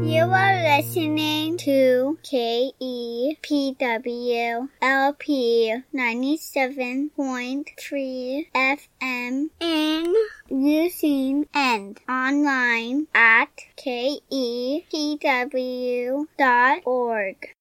You are listening to KEPW LP 97.3 FM in using and online at kepw.org.